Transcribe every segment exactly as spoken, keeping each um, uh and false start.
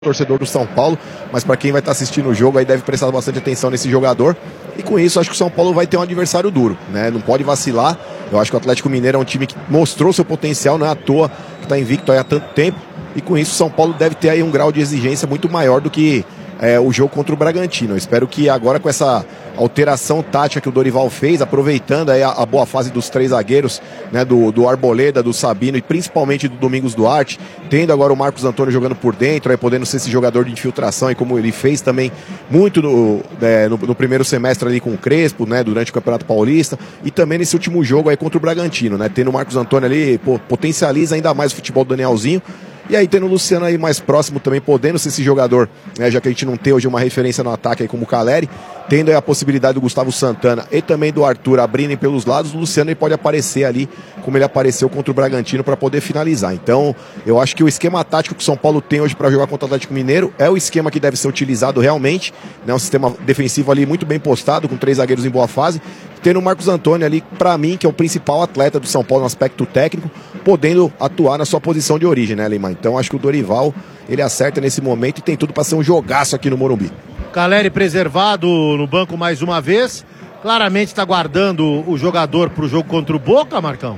torcedor do São Paulo, mas para quem vai estar assistindo o jogo aí deve prestar bastante atenção nesse jogador, e com isso acho que o São Paulo vai ter um adversário duro, né? Não pode vacilar. Eu acho que o Atlético Mineiro é um time que mostrou seu potencial, não é à toa que está invicto aí há tanto tempo, e com isso o São Paulo deve ter aí um grau de exigência muito maior do que é, o jogo contra o Bragantino. Eu espero que agora, com essa alteração tática que o Dorival fez, aproveitando aí a, a boa fase dos três zagueiros, né, do, do Arboleda, do Sabino e principalmente do Domingos Duarte, tendo agora o Marcos Antônio jogando por dentro, aí podendo ser esse jogador de infiltração, e como ele fez também muito no, é, no, no primeiro semestre ali com o Crespo, né, durante o Campeonato Paulista, e também nesse último jogo aí contra o Bragantino, né, tendo o Marcos Antônio ali, pô, potencializa ainda mais o futebol do Danielzinho. E aí tendo o Luciano aí mais próximo também, podendo ser esse jogador, né, já que a gente não tem hoje uma referência no ataque aí como o Caleri, tendo aí a possibilidade do Gustavo Santana e também do Arthur abrirem pelos lados, o Luciano ele pode aparecer ali, como ele apareceu contra o Bragantino, para poder finalizar. Então, eu acho que o esquema tático que o São Paulo tem hoje para jogar contra o Atlético Mineiro é o esquema que deve ser utilizado realmente, né, um sistema defensivo ali muito bem postado, com três zagueiros em boa fase, tendo o Marcos Antônio ali, para mim, que é o principal atleta do São Paulo no aspecto técnico, podendo atuar na sua posição de origem, né, Lima? Então acho que o Dorival, ele acerta nesse momento e tem tudo para ser um jogaço aqui no Morumbi. Caleri preservado no banco mais uma vez, claramente está guardando o jogador para o jogo contra o Boca, Marcão?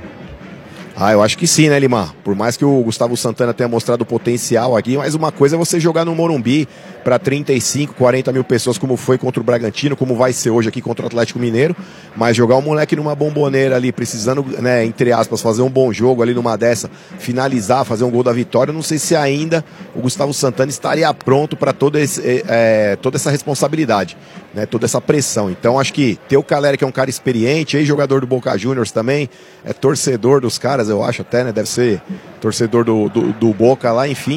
Ah, eu acho que sim, né, Lima? Por mais que o Gustavo Santana tenha mostrado potencial aqui, mas uma coisa é você jogar no Morumbi para trinta e cinco, quarenta mil pessoas, como foi contra o Bragantino, como vai ser hoje aqui contra o Atlético Mineiro, mas jogar o moleque numa bomboneira ali, precisando, né, entre aspas, fazer um bom jogo ali numa dessa, finalizar, fazer um gol da vitória, não sei se ainda o Gustavo Santana estaria pronto para toda, é, toda essa responsabilidade, né, toda essa pressão. Então acho que ter o Caleri, que é um cara experiente, aí jogador do Boca Juniors também, é torcedor dos caras, eu acho até, né? Deve ser torcedor do, do, do Boca lá, enfim.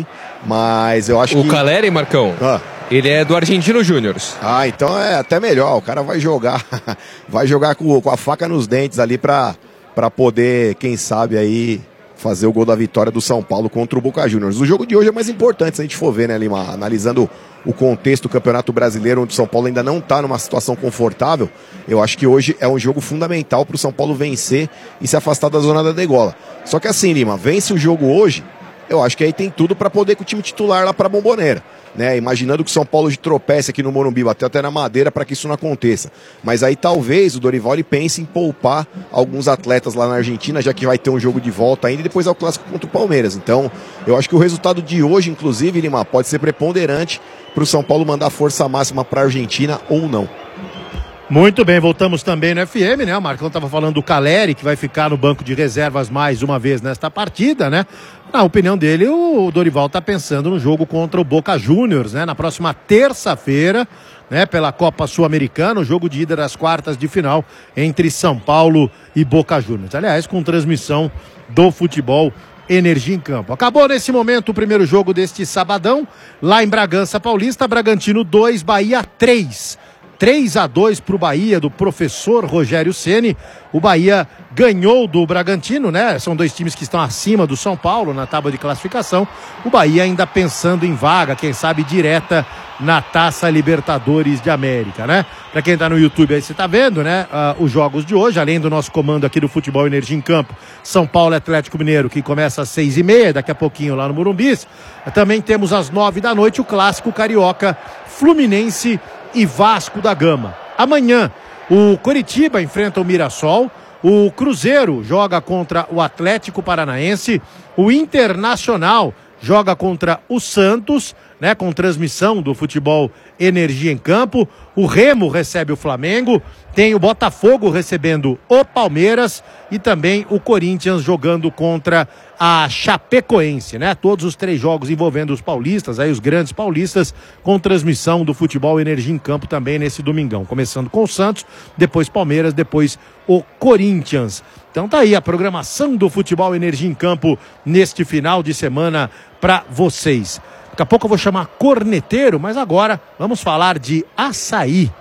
Mas eu acho o que... O Caleri, Marcão, ah. ele é do Argentino Júnior. Ah, então é até melhor. O cara vai jogar, vai jogar com, com a faca nos dentes ali pra, pra poder, quem sabe aí, fazer o gol da vitória do São Paulo contra o Boca Juniors. O jogo de hoje é mais importante, se a gente for ver, né, Lima? Analisando o contexto do Campeonato Brasileiro, onde o São Paulo ainda não está numa situação confortável, eu acho que hoje é um jogo fundamental para o São Paulo vencer e se afastar da zona da degola. Só que assim, Lima, vence o jogo hoje, eu acho que aí tem tudo para poder com o time titular lá para a Bomboneira, né? Imaginando que o São Paulo tropece aqui no Morumbi, bateu até na madeira para que isso não aconteça. Mas aí talvez o Dorival ele pense em poupar alguns atletas lá na Argentina, já que vai ter um jogo de volta ainda e depois é o clássico contra o Palmeiras. Então, eu acho que o resultado de hoje, inclusive, Lima, pode ser preponderante para o São Paulo mandar força máxima para a Argentina ou não. Muito bem, voltamos também no F M, né? O Marcão estava falando do Caleri, que vai ficar no banco de reservas mais uma vez nesta partida, né? Na opinião dele, o Dorival está pensando no jogo contra o Boca Juniors, né? Na próxima terça-feira, né? Pela Copa Sul-Americana, o jogo de ida das quartas de final entre São Paulo e Boca Juniors. Aliás, com transmissão do futebol Energia em Campo. Acabou nesse momento o primeiro jogo deste sabadão, lá em Bragança Paulista, Bragantino dois, Bahia três. três a dois para o Bahia, do professor Rogério Ceni. O Bahia ganhou do Bragantino, né? São dois times que estão acima do São Paulo na tábua de classificação. O Bahia ainda pensando em vaga, quem sabe direta na Taça Libertadores de América, né? Para quem tá no YouTube aí, você tá vendo, né? Uh, os jogos de hoje, além do nosso comando aqui do Futebol Energia em Campo, São Paulo e Atlético Mineiro, que começa às seis e meia, daqui a pouquinho lá no Morumbi. Também temos às nove da noite o clássico carioca Fluminense e Vasco da Gama. Amanhã, o Coritiba enfrenta o Mirassol, o Cruzeiro joga contra o Atlético Paranaense, o Internacional joga contra o Santos, né, com transmissão do Futebol Energia em Campo, o Remo recebe o Flamengo, tem o Botafogo recebendo o Palmeiras e também o Corinthians jogando contra a Chapecoense, né? Todos os três jogos envolvendo os paulistas, aí os grandes paulistas, com transmissão do Futebol Energia em Campo também nesse domingão, começando com o Santos, depois Palmeiras, depois o Corinthians. Então tá aí a programação do Futebol Energia em Campo neste final de semana para vocês. Daqui a pouco eu vou chamar corneteiro, mas agora vamos falar de açaí.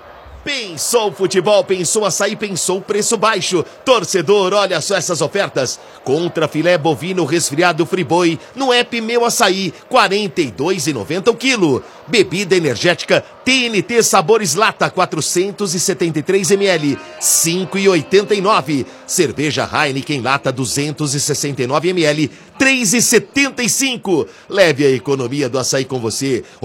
Pensou futebol, pensou açaí, pensou preço baixo. Torcedor, olha só essas ofertas. Contra filé bovino resfriado Friboi no app Meu Açaí, quarenta e dois reais e noventa centavos o quilo. Bebida energética T N T Sabores Lata, quatrocentos e setenta e três mililitros, cinco reais e oitenta e nove centavos. Cerveja Heineken Lata, duzentos e sessenta e nove mililitros, três reais e setenta e cinco centavos. Leve a economia do açaí com você.